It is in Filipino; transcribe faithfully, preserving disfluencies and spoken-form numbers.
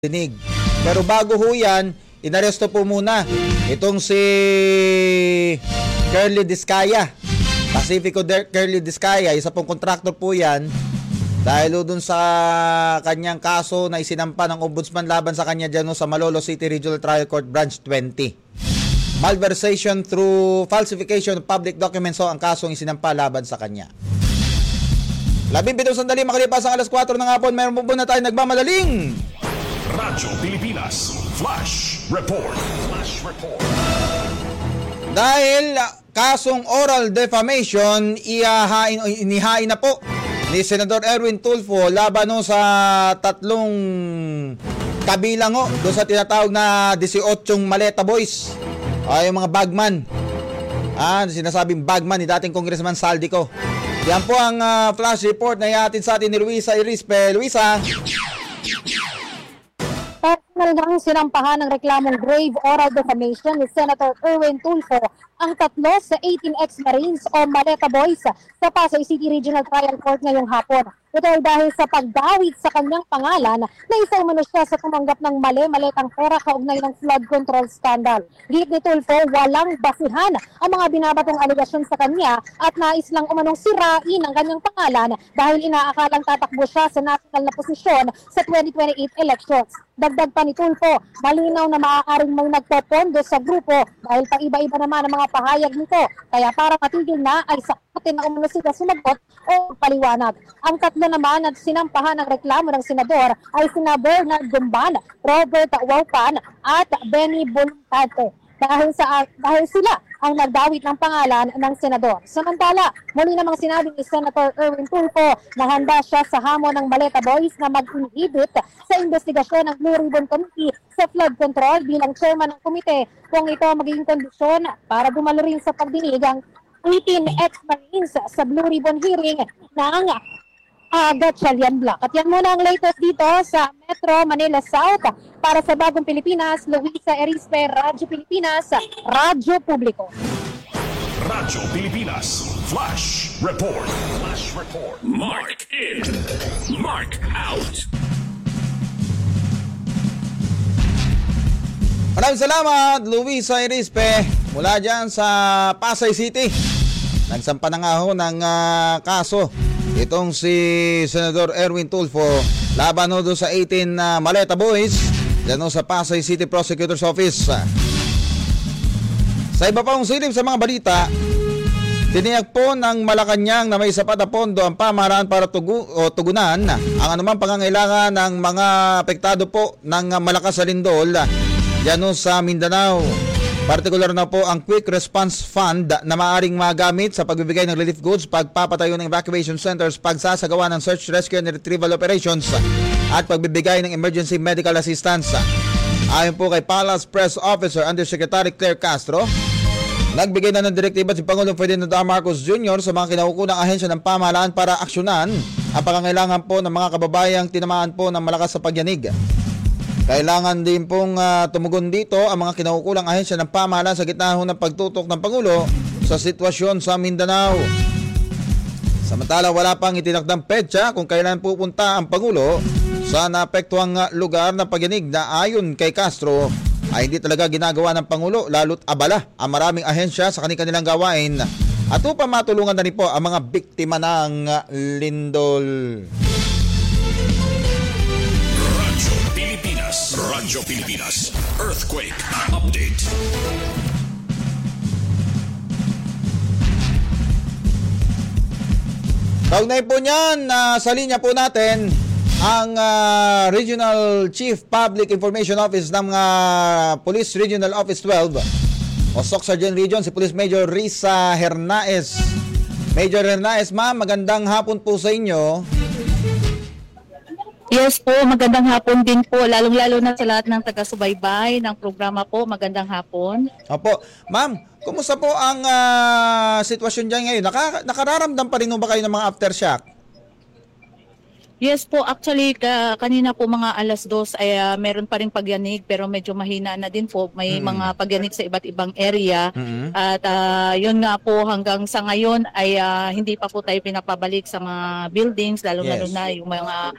dinig. Pero bago ho yan, inaresto po muna itong si Curly Discaya. Pacifico Curly Discaya, isa pong contractor po yan. Dahil ho dun sa kanyang kaso na isinampa ng ombudsman laban sa kanya dyan ho sa Malolo City Regional Trial Court Branch twenty. Malversation through falsification of public documents ho ang kasong isinampa laban sa kanya. Labing pitong sandali makalipas ang alas kwatro ng hapon, meron po po na tayo nagmamadaling Radyo Pilipinas Flash Report. Flash Report. Dahil kasong oral defamation ihahain o inihain na po ni Senador Erwin Tulfo laban no sa tatlong kabilang ho doon sa tinatawag na eighteen Maleta Boys ay yung mga bagman. Ah, sinasabing bagman ni dating Congressman Saldico. Yan po ang uh, flash report na ihatid sa atin ni Luisa Irispe. Luisa. Personal nang sinampahan ng reklamong grave oral defamation ni Senator Erwin Tulfo ang tatlo sa eighteen ex-Marines o Maleta Boys sa Pasay City Regional Trial Court ngayong hapon. Ito ay dahil sa pagdawit sa kanyang pangalan na isa umano siya sa tumanggap ng mali-maletang pera kaugnay ng flood control scandal. Git ni Tulfo, walang basihan ang mga binabatong aligasyon sa kanya at nais lang umanong sirain ang kanyang pangalan dahil inaakalang tatakbo siya sa national na posisyon sa twenty twenty-eight elections. Dagdag pa ni Tulfo, malinaw na maaaring may nagpopondo sa grupo dahil pa iba-iba naman ang mga pahayag nito. Kaya para matigil na ay sakutin na umano sila sumagot o paliwanag. Ang tatlo naman at sinampahan ng reklamo ng senador ay sina Bernard Gumban, Robert Waupan at Benny Boluntante. Dahil, sa, dahil sila ang nagdawit ng pangalan ng senador. Samantala, muli namang sinabi ni Senator Erwin Tulfo na handa siya sa hamon ng Maleta Boys na mag-inhibit sa investigasyon ng Blue Ribbon Committee sa flood control bilang chairman ng komite kung ito magiging kondisyon para dumalo rin sa pagdinig ang eighteen ex-Marines sa Blue Ribbon hearing ng uh, Gatchalian Block. At yan muna ang latest dito sa Metro Manila South. Para sa Bagong Pilipinas, Luisa Erispe, Radyo Pilipinas, Radyo Publiko. Radyo Pilipinas Flash Report. Flash Report. Mark in. Mark out. Maraming salamat, Luisa Irispe, mula dyan sa Pasay City. Nagsampa na nga ho ng uh, kaso itong si Senador Erwin Tulfo laban ho doon sa eighteen uh, Maleta Boys dyan ho sa Pasay City Prosecutor's Office. Sa iba pang silip sa mga balita, tiniyak po ng Malacanang na may sapat na pondo ang pamahalaan para tugu o tugunan ang anumang pangangailangan ng mga apektado po ng malakas na lindol dyan ho sa Mindanao. Partikular na po ang Quick Response Fund na maaaring magamit sa pagbibigay ng relief goods, pagpapatayo ng evacuation centers, pagsasagawa ng search, rescue and retrieval operations at pagbibigay ng emergency medical assistance. Ayon po kay Palace Press Officer Undersecretary Claire Castro, nagbigay na ng direktiba si Pangulong Ferdinand R. Marcos Junior sa mga kinaukunang ahensya ng pamahalaan para aksyonan ang pangangailangan po ng mga kababayang tinamaan po ng malakas sa pagyanig. Kailangan din pong uh, tumugon dito ang mga kinaukulang ahensya ng pamahalaan sa gitna ng pagtutok ng Pangulo sa sitwasyon sa Mindanao. Samantala, wala pang itinakdang petsa kung kailan pupunta ang Pangulo sa naapektuhang lugar na pagyanig na ayon kay Castro ay hindi talaga ginagawa ng Pangulo lalo't abala ang maraming ahensya sa kanilang gawain at upang matulungan na rin po ang mga biktima ng lindol. Radyo Pilipinas Earthquake Update. Kaugnay po niyan, uh, sa linya po natin ang uh, Regional Chief Public Information Office ng uh, Police Regional Office twelve o Soc-Sargent Region, si Police Major Risa Hernaez. Major Hernaez, ma'am, magandang hapon po sa inyo. Yes po, magandang hapon din po, lalong-lalo na sa lahat ng taga-subaybay ng programa po. Magandang hapon. Opo. Ma'am, kumusta po ang uh, sitwasyon dyan ngayon? Naka, nakararamdam pa rin ba kayo ng mga aftershock? Yes po, actually ka, kanina po mga alas dos ay uh, meron pa ring pagyanig pero medyo mahina na din po. May mm. mga pagyanig sa iba't ibang area. Mm-hmm. At uh, yun nga po hanggang sa ngayon ay uh, hindi pa po tayo pinapabalik sa mga buildings, lalo-lalo yes. na yung mga